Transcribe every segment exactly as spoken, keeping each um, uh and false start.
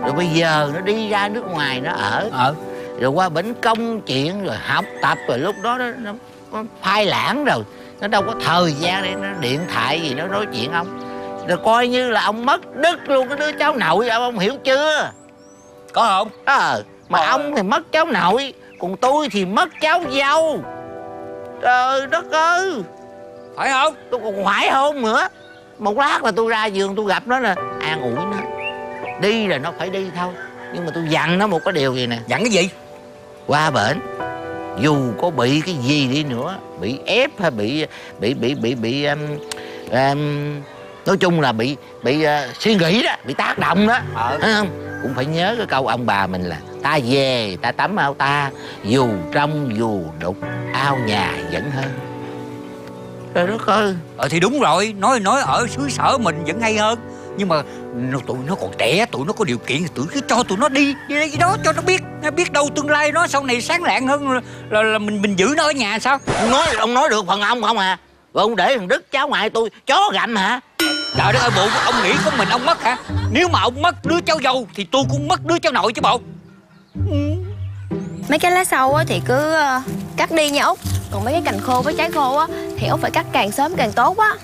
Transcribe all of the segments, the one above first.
Rồi bây giờ nó đi ra nước ngoài nó ở Ờ. Rồi qua bển công chuyện rồi học tập. Rồi lúc đó nó, nó, nó phai lãng rồi. Nó đâu có thời gian để nó điện thoại gì nó nói chuyện ông. Rồi coi như là ông mất đứt luôn cái đứa cháu nội ông, ông hiểu chưa? Có không? Ờ. Mà Ờ. ông thì mất cháu nội, còn tôi thì mất cháu dâu. Trời đất ơi. Phải không? Tôi còn phải hôn nữa. Một lát là tôi ra giường tôi gặp nó nè, an ủi nó. Đi là nó phải đi thôi. Nhưng mà tôi dặn nó một cái điều gì nè. Dặn cái gì? Qua bển dù có bị cái gì đi nữa, bị ép hay bị bị bị bị bị um, um, nói chung là bị bị uh, suy nghĩ đó, bị tác động đó, Ờ. thấy không? Cũng phải nhớ cái câu ông bà mình là ta về ta tắm ao ta, dù trong dù đục ao nhà vẫn hơn. Trời đất ơi. Ờ thì đúng rồi, nói nói ở xứ sở mình vẫn hay hơn. Nhưng mà nó, tụi nó còn trẻ, tụi nó có điều kiện thì tụi cứ cho tụi nó đi đi đây đó cho nó biết, biết đâu tương lai nó sau này sáng lạng hơn là, là, là mình mình giữ nó ở nhà sao? Ông nói ông nói được phần ông không à? Rồi ông để thằng Đức cháu ngoại tôi chó gặm hả? Trời đất ơi bộ, ông nghĩ có mình ông mất hả? Nếu mà ông mất đứa cháu dâu thì tôi cũng mất đứa cháu nội chứ bộ. Ừ. Mấy cái lá sâu á thì cứ uh, cắt đi nha Út. Còn mấy cái cành khô với trái khô á thì Út phải cắt càng sớm càng tốt á.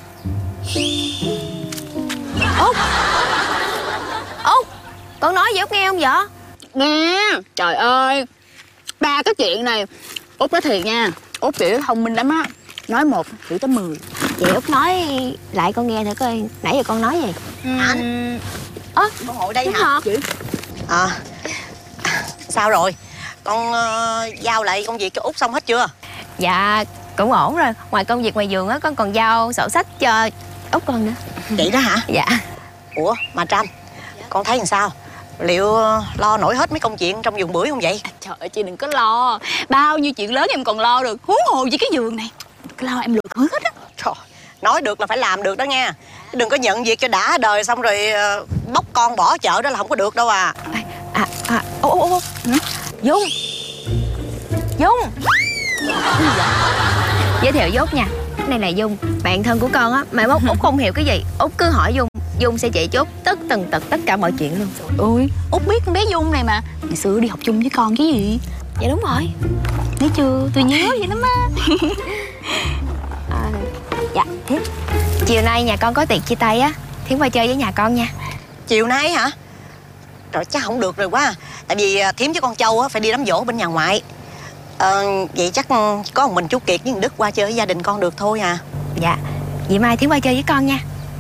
Út Út, con nói gì Út nghe không vậy? Nghe. Trời ơi, ba cái chuyện này Út nói thiệt nha, Út kiểu thông minh lắm á. Nói một hiểu tới mười. Vậy Út nói lại con nghe thử coi nãy giờ con nói gì. Anh Ơ, con ngồi đây hả? Chị. À, sao rồi? Con uh, giao lại công việc cho Út xong hết chưa? Dạ cũng ổn rồi. Ngoài công việc ngoài vườn á con còn giao sổ sách cho Út con nữa. Vậy đó hả? Dạ. Ủa mà Trâm, con thấy làm sao? Liệu lo nổi hết mấy công chuyện trong vườn bưởi không vậy? Trời ơi chị đừng có lo. Bao nhiêu chuyện lớn em còn lo được. Huống hồ gì cái vườn này. Cái lo em lượt hết á. Trời, nói được là phải làm được đó nha. Đừng có nhận việc cho đã đời xong rồi uh, bóc con bỏ chợ đó là không có được đâu à. À, à, ô, ô, ô, Dung Dung giới thiệu với Út nha. Cái này là Dung, bạn thân của con á. Mà Út Út không hiểu cái gì Út cứ hỏi Dung, Dung sẽ chỉ cho Út tất tần tật tất cả mọi chuyện luôn. Ôi, Út biết con bé Dung này mà. Ngày xưa đi học chung với con chứ gì. Dạ đúng rồi. Thấy chưa, tôi nhớ vậy lắm á. À, dạ Thiếm, chiều nay nhà con có tiệc chia tay á, Thiếm qua chơi với nhà con nha. Chiều nay hả? Trời chắc không được rồi quá. Tại vì Thiếm với con Châu á phải đi đám giỗ bên nhà ngoại. Ờ, vậy chắc có một mình chú Kiệt với thằng Đức qua chơi với gia đình con được thôi à. Dạ, vậy mai Thiếm qua chơi với con nha.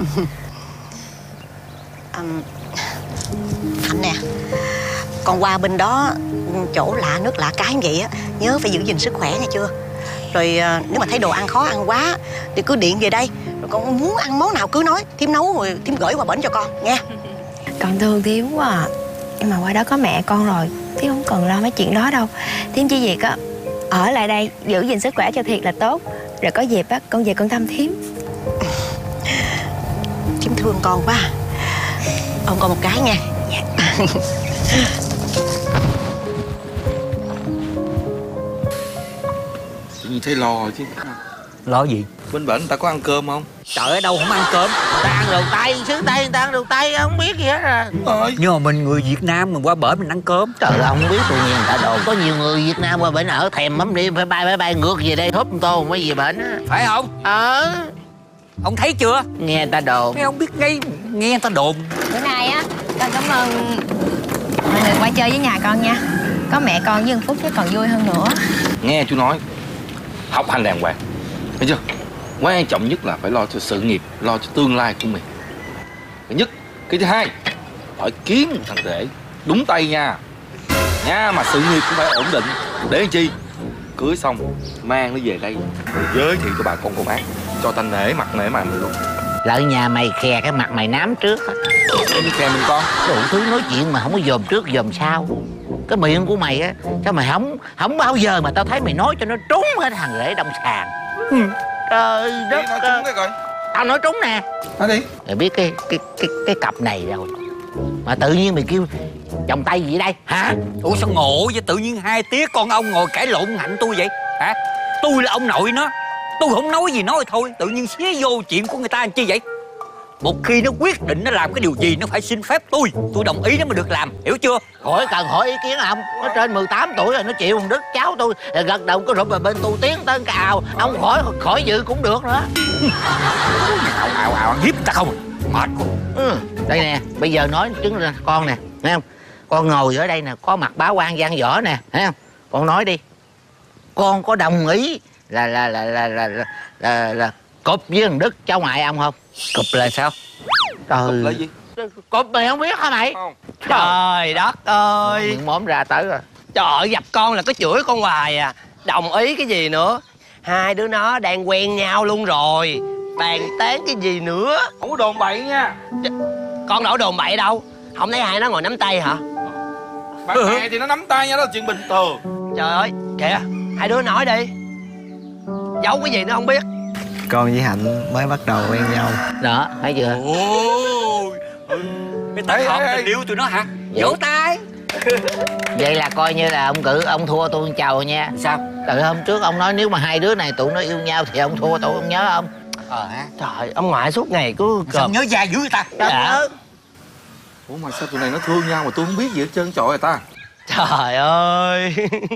à, Hạnh nè, con qua bên đó chỗ lạ nước lạ cái vậy á, nhớ phải giữ gìn sức khỏe nghe chưa. Rồi nếu mà thấy đồ ăn khó ăn quá thì cứ điện về đây. Rồi con muốn ăn món nào cứ nói, Thiếm nấu rồi Thiếm gửi qua bển cho con nghe. Con thương Thiếm quá à. Nhưng mà qua đó có mẹ con rồi, Thiếm không cần lo mấy chuyện đó đâu. Thiếm chỉ việc á ở lại đây giữ gìn sức khỏe cho thiệt là tốt. Rồi có dịp á con về con thăm Thiếm. Thiếm thương con quá. Ôm con một cái nha. Dạ. Tự nhiên thấy lo chứ. Lo gì? Bên bển người ta có ăn cơm không? Trời ơi đâu không ăn cơm. Người ta ăn đồ Tây, xứ Tây người ta ăn đồ Tây, không biết gì hết à. Ơi. Nhưng mà mình người Việt Nam mình qua bển mình ăn cơm. Trời ơi, không biết tôi nghe người ta đồn có nhiều người Việt Nam qua bển ở thèm mắm đi phải bay bay bay ngược về đây húp tô mới về bển á. Phải không? Ờ. Ông thấy chưa? Nghe người ta đồn. Mấy ông biết ngay, nghe người ta đồn. Bữa nay á con cảm ơn mọi người qua chơi với nhà con nha. Có mẹ con với Phúc chứ còn vui hơn nữa. Nghe chú nói, học hành đàng hoàng, thấy chưa? Quan trọng nhất là phải lo cho sự nghiệp, lo cho tương lai của mình. Cái nhất. Cái thứ hai, phải kiếm một thằng rể đúng tay nha. Nha, mà sự nghiệp cũng phải ổn định. Để làm chi? Cưới xong mang nó về đây rồi giới thiệu cho bà con cô bác, cho ta nể mặt nể mặt mình luôn. Lại nhà mày khè cái mặt mày nám trước á. Em đi kèm mình con. Đủ thứ nói chuyện mà không có dòm trước dòm sau. Cái miệng của mày á, sao mày không không bao giờ mà tao thấy mày nói cho nó trúng hết thằng rể đông sàn. Ừ. Trời đất nói ơi. trúng cái coi. Tao nói trúng nè. Nói đi. Mày biết cái cái cái cái cặp này rồi mà tự nhiên mày kêu chồng tay gì đây hả? Ủa sao ngộ vậy? Tự nhiên hai tía con ông ngồi cãi lộn Hạnh tôi vậy hả? Tôi là ông nội nó, tôi không nói gì nói thôi. Tự nhiên xía vô chuyện của người ta làm chi vậy? Một khi nó quyết định nó làm cái điều gì nó phải xin phép tôi. Tôi đồng ý nó mới được làm, hiểu chưa? Khỏi cần hỏi ý kiến ông. Nó trên mười tám tuổi rồi, nó chịu thằng Đức cháu tôi gật đầu có rụp vào bên tôi tiến tới cái ào. Ông khỏi khỏi dự cũng được nữa. Ào ào ào hiếp ta không, mệt quá. Ừ. Đây nè, bây giờ nói chứng là con nè, thấy không? Con ngồi ở đây nè, có mặt bá quan văn võ nè, thấy không? Con nói đi. Con có đồng ý là là là là là là, là, là cụp với thằng Đức cháu ngoại ông không? Cụp là sao? Trời, Là gì? cụp mày không biết hả mày? Không. Trời đất ơi. Miệng móm ra tới rồi. Trời ơi, gặp con là có chửi con hoài à. Đồng ý cái gì nữa. Hai đứa nó đang quen nhau luôn rồi. Bàn tán cái gì nữa. Không có đồn bậy nha. Con đâu có đồn bậy đâu. Không thấy hai nó ngồi nắm tay hả? Bạn bè thì nó nắm tay nha, đó là chuyện bình thường. Trời ơi, kìa, hai đứa nói đi. Giấu cái gì nó không biết. Con với Hạnh mới bắt đầu quen nhau. Đó, thấy chưa? Ôi, cái tay hòm tình yêu tụi nó hả? Vỗ tay. Vậy là coi như là ông cử ông thua tôi chầu nha. Sao? Từ hôm trước ông nói nếu mà hai đứa này tụi nó yêu nhau thì ông thua tôi, ông nhớ không? Ờ ha. Trời, ông ngoại suốt ngày cứ Sao cợp. nhớ da dữ vậy ta? Dạ. Ủa mà sao tụi này nó thương nhau mà tôi không biết gì hết trơn trọi rồi ta? Trời ơi.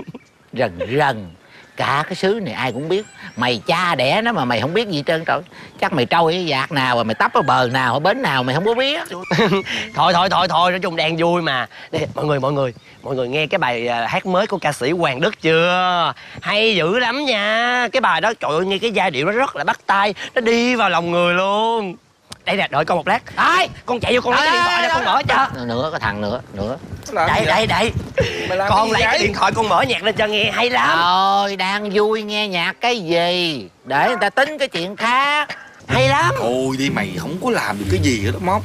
Rần rần. Cả cái xứ này ai cũng biết. Mày cha đẻ nó mà mày không biết gì hết trơn trời. Chắc mày trôi cái vạt nào, rồi mày tấp ở bờ nào, ở bến nào mày không có biết. Thôi thôi thôi thôi, nói chung đang vui mà. Đây, mọi người mọi người mọi người nghe cái bài à, hát mới của ca sĩ Hoàng Đức chưa? Hay dữ lắm nha. Cái bài đó trời ơi, nghe cái giai điệu nó rất là bắt tai, nó đi vào lòng người luôn. Đây nè, đợi con một lát. Đấy, con chạy vô con lấy cái điện thoại ra con mở cho. Nữa cái thằng nữa, nữa. Đây đây đây. Mày làm Con cái lấy gì cái vậy? điện thoại con mở nhạc lên cho nghe hay lắm. Thôi, đang vui nghe nhạc cái gì? Để người ta tính cái chuyện khác. Hay lắm. Thôi đi mày, không có làm được cái gì hết đó Móc.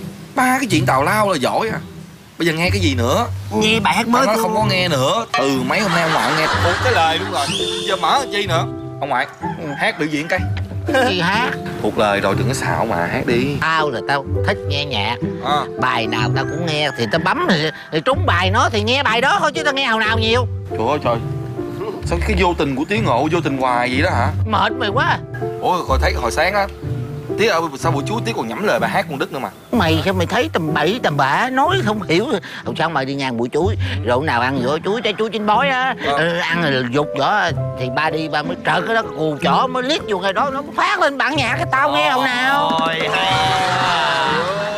Ba cái chuyện tào lao là giỏi à. Bây giờ nghe cái gì nữa? Nghe bài hát Mới mới nó của... không có nghe nữa. Từ mấy hôm nay ông ngoại nghe một cái lời đúng rồi. Giờ mở chi nữa? Ông ngoại, hát biểu diễn cái. Gì hát? Thuộc lời rồi đừng có xạo mà hát đi. Tao là tao thích nghe nhạc. À. Bài nào tao cũng nghe. Thì tao bấm thì, thì trúng bài nó thì nghe bài đó thôi, chứ tao nghe nào nào nhiều. Trời ơi trời. Sao cái vô tình của Tiếng Ngộ vô tình hoài vậy đó hả? Mệt mày quá. Ủa hồi thấy hồi sáng á Tí ở sau buổi chú Tí còn nhẩm lời bài hát con Đức nữa mà. Mày sao mày thấy tầm bậy tầm bạ, nói không hiểu. Hồi sáng mày đi ngang bụi chuối, rồi hôm nào ăn vỏ chuối, trái chuối chín bói á, Ờ. ừ, ăn rồi dục vỏ thì ba đi ba mới trợt cái đó cù chỏ mới liếc vô cái đó nó phát lên bản nhạc cái tao nghe không nào. Rồi hay quá.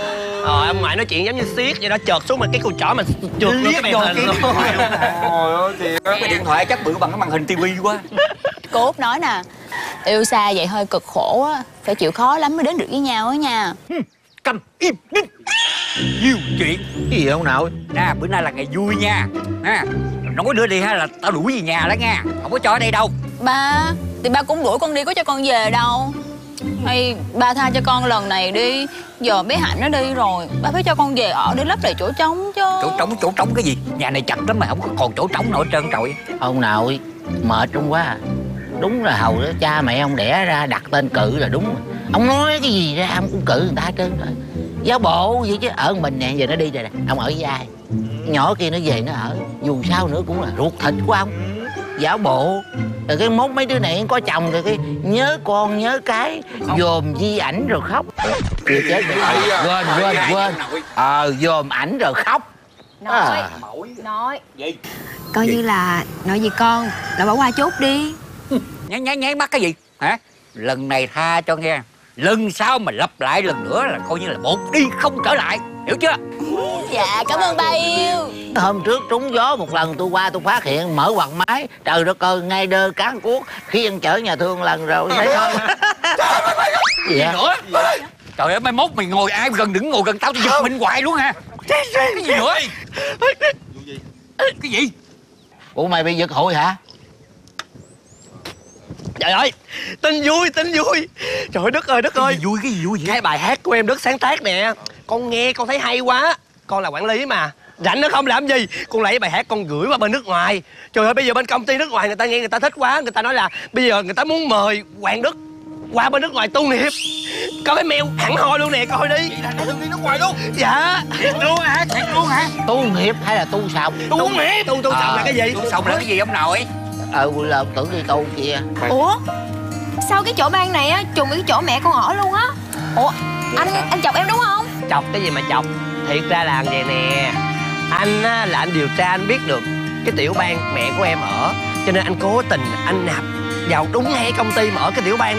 Rồi ông ngoại nói chuyện giống như xiết vậy đó, chợt xuống mà cái cùi chỏ mình trượt luôn cái màn hình luôn. Trời ơi thiệt á. Cái điện thoại chắc bự bằng cái màn hình tivi quá. Cô Út nói nè, yêu xa vậy hơi cực khổ á, phải chịu khó lắm mới đến được với nhau á nha. Cầm im nín. Nhiều chuyện. Cái gì ông nội? Nè, bữa nay là ngày vui nha. Ha, nói đứa đi ha là tao đuổi về nhà đó nha. Không có cho ở đây đâu. Ba, thì ba cũng đuổi con đi, có cho con về đâu. Hay ba tha cho con lần này đi. Giờ bé Hạnh nó đi rồi, ba phải cho con về ở để lấp đầy chỗ trống chứ. Chỗ trống, chỗ trống cái gì? Nhà này chặt lắm mà không có còn chỗ trống nào hết trơn trọi. Ông nội mệt trong quá. Đúng là hầu đó cha mẹ ông đẻ ra đặt tên cự là đúng. Ông nói cái gì ra ông cũng cự người ta hết trơn rồi. Giáo bộ vậy chứ, ở mình nè, giờ nó đi rồi nè, ông ở với ai? Nhỏ kia nó về nó ở, dù sao nữa cũng là ruột thịt của ông. Giáo bộ. Rồi cái mốt mấy đứa này có chồng rồi cái nhớ con nhớ cái, dòm di ảnh rồi khóc. Kìa chết rồi. Quên quên quên. Ờ dòm ảnh rồi khóc. Nói À. Nói Gì? coi như là nói gì con là bỏ qua chút đi. Nháy nháy nháy mắt cái gì? Hả? Lần này tha cho nghe. Lần sau mà lặp lại lần nữa là coi như là một đi không trở lại. Hiểu chưa? Dạ, cảm ơn ba yêu. Hôm trước trúng gió một lần tôi qua tôi phát hiện mở quạt máy. Trời đất ơi, ngay đơ cán cuốc khi ăn chở nhà thương lần rồi thấy không? Gì vậy? Nữa? Trời ơi, mai mốt mày ngồi ai gần đừng ngồi gần tao tao giật mình hoài luôn ha. Cái gì nữa? Cái gì? Ủa mày bị giật hụi hả? Trời ơi, tin vui, tin vui. Trời ơi, Đức ơi, Đức ơi. Cái gì vui, cái gì vui vậy? Cái bài hát của em Đức sáng tác nè. Con nghe con thấy hay quá. Con là quản lý mà. Rảnh nó không làm gì. Con lấy bài hát con gửi qua bên nước ngoài. Trời ơi, bây giờ bên công ty nước ngoài người ta nghe người ta thích quá. Người ta nói là bây giờ người ta muốn mời Hoàng Đức qua bên nước ngoài tu nghiệp. Có cái mail hẳn hoi luôn nè, coi đi. Đừng đi nước ngoài luôn. Dạ. Thiệt luôn hả? Thiệt luôn hả? Tu nghiệp hay là tu sòng? Tu nghiệp. Tu tu sòng là cái gì? Tu sòng là cái gì ông nội? Ờ là tưởng đi tu kia. Ủa sao cái chỗ ban này á trùng với cái chỗ mẹ con ở luôn á? Ủa Anh anh chọc em đúng không? Chọc cái gì mà chọc? Thiệt ra là vậy nè. Anh á, là anh điều tra anh biết được cái tiểu bang mẹ của em ở, cho nên anh cố tình anh nạp vào đúng ngay công ty mà ở cái tiểu bang đó.